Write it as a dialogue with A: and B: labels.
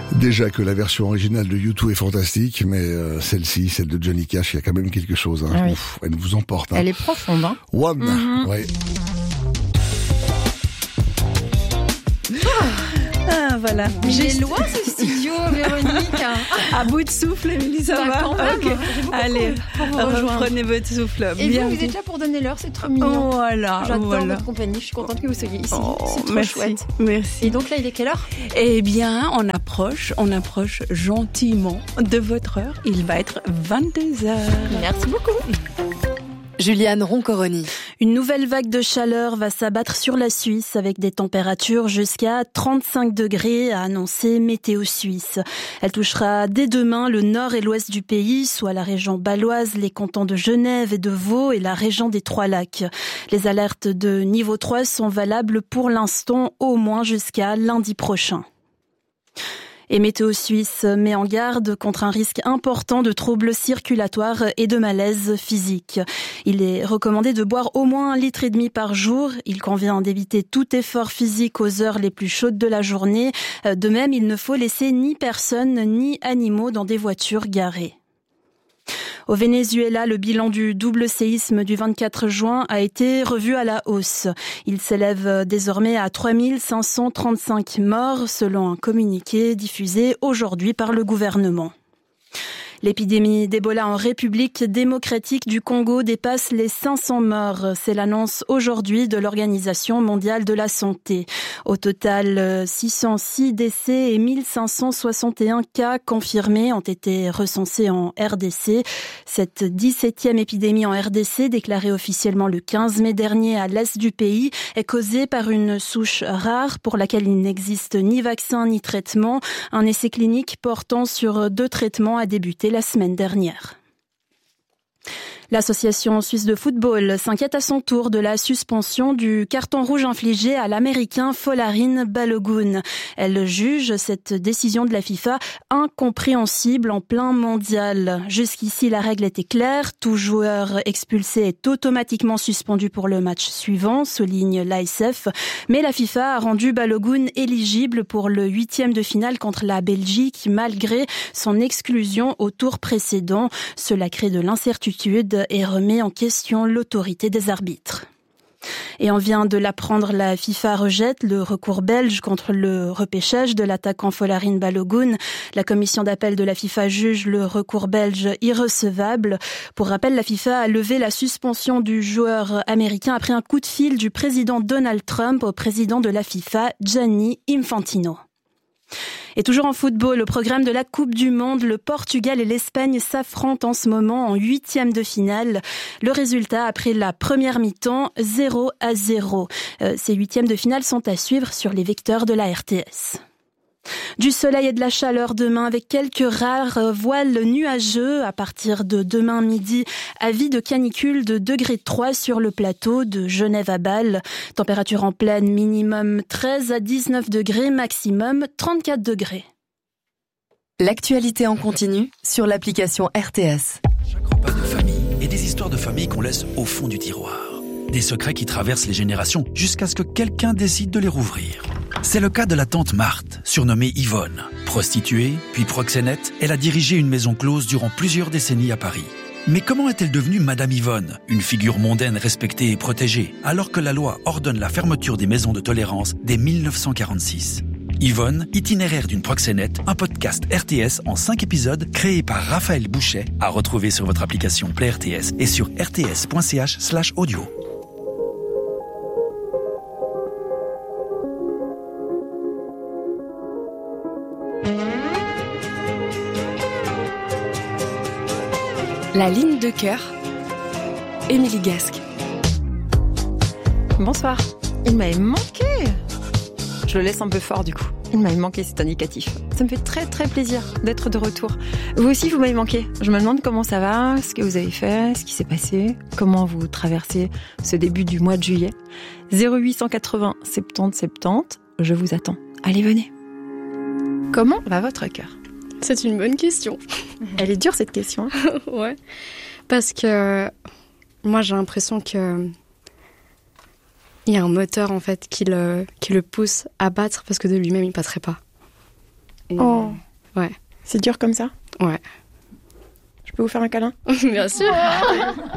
A: Déjà que la version originale de U2 est fantastique, mais celle-ci, celle de Johnny Cash, il y a quand même quelque chose. Hein.
B: Ah oui.
A: Ouf, elle vous emporte. Hein.
B: Elle est profonde. Hein.
A: One, ouais.
B: Ah, voilà.
C: J'ai loin ce studio, Véronique.
B: À bout de souffle, Émilie, ça va
C: quand même.
B: Okay. Allez,
C: rejoindre.
B: reprenez votre souffle.
C: Et
B: bien.
C: vous êtes là pour donner l'heure, c'est trop mignon.
B: Voilà.
C: J'adore votre compagnie, je suis contente que vous soyez ici. C'est trop
B: merci,
C: chouette.
B: Merci.
C: Et donc là, il est quelle heure ?
B: Eh bien, on approche gentiment de votre heure. Il va être 22h.
C: Merci beaucoup.
D: Juliane Roncoroni.
E: Une nouvelle vague de chaleur va s'abattre sur la Suisse avec des températures jusqu'à 35 degrés, a annoncé Météo Suisse. Elle touchera dès demain le nord et l'ouest du pays, soit la région bâloise, les cantons de Genève et de Vaud et la région des Trois-Lacs. Les alertes de niveau 3 sont valables pour l'instant au moins jusqu'à lundi prochain. Et Météo Suisse met en garde contre un risque important de troubles circulatoires et de malaise physique. Il est recommandé de boire au moins 1,5 litre par jour. Il convient d'éviter tout effort physique aux heures les plus chaudes de la journée. De même, il ne faut laisser ni personnes ni animaux dans des voitures garées. Au Venezuela, le bilan du double séisme du 24 juin a été revu à la hausse. Il s'élève désormais à 3535 morts, selon un communiqué diffusé aujourd'hui par le gouvernement. L'épidémie d'Ebola en République démocratique du Congo dépasse les 500 morts. C'est l'annonce aujourd'hui de l'Organisation mondiale de la santé. Au total, 606 décès et 1561 cas confirmés ont été recensés en RDC. Cette 17e épidémie en RDC, déclarée officiellement le 15 mai dernier à l'est du pays, est causée par une souche rare pour laquelle il n'existe ni vaccin ni traitement. Un essai clinique portant sur 2 traitements a débuté la semaine dernière. L'Association suisse de football s'inquiète à son tour de la suspension du carton rouge infligé à l'Américain Folarin Balogun. Elle juge cette décision de la FIFA incompréhensible en plein mondial. Jusqu'ici, la règle était claire. Tout joueur expulsé est automatiquement suspendu pour le match suivant, souligne l'ASF. Mais la FIFA a rendu Balogun éligible pour le 8e de finale contre la Belgique, malgré son exclusion au tour précédent. Cela crée de l'incertitude et remet en question l'autorité des arbitres. Et on vient de l'apprendre, la FIFA rejette le recours belge contre le repêchage de l'attaquant Folarin Balogun. La commission d'appel de la FIFA juge le recours belge irrecevable. Pour rappel, la FIFA a levé la suspension du joueur américain après un coup de fil du président Donald Trump au président de la FIFA, Gianni Infantino. Et toujours en football, au programme de la Coupe du Monde, le Portugal et l'Espagne s'affrontent en ce moment en 8e de finale. Le résultat, après la première mi-temps, 0-0. Ces 8e de finale sont à suivre sur les vecteurs de la RTS. Du soleil et de la chaleur demain avec quelques rares voiles nuageux à partir de demain midi. Avis de canicule de 3 sur le plateau de Genève à Bâle. Température en pleine minimum 13 à 19 degrés, maximum 34 degrés.
D: L'actualité en continu sur l'application RTS.
F: Chaque repas de famille et des histoires de famille qu'on laisse au fond du tiroir. Des secrets qui traversent les générations jusqu'à ce que quelqu'un décide de les rouvrir. C'est le cas de la tante Marthe, surnommée Yvonne. Prostituée, puis proxénète, elle a dirigé une maison close durant plusieurs décennies à Paris. Mais comment est-elle devenue Madame Yvonne, une figure mondaine respectée et protégée, alors que la loi ordonne la fermeture des maisons de tolérance dès 1946 ? Yvonne, itinéraire d'une proxénète, un podcast RTS en 5 épisodes créé par Raphaël Bouchet, à retrouver sur votre application Play RTS et sur rts.ch/audio.
D: La ligne de cœur, Émilie Gasque.
C: Bonsoir. Il m'avait manqué. Je le laisse un peu fort du coup. Il m'avait manqué, c'est indicatif. Ça me fait très très plaisir d'être de retour. Vous aussi, vous m'avez manqué. Je me demande comment ça va, ce que vous avez fait, ce qui s'est passé, comment vous traversez ce début du mois de juillet. 0880 70 70, je vous attends. Allez, venez. Comment va votre cœur ?
G: C'est une bonne question.
C: Elle est dure cette question.
G: Ouais. Parce que moi j'ai l'impression que il y a un moteur en fait qui le pousse à battre parce que de lui-même il passerait pas. Et,
C: Oh.
G: Ouais.
C: C'est dur comme ça ?
G: Ouais.
C: Je peux vous faire un câlin ?
G: Bien sûr.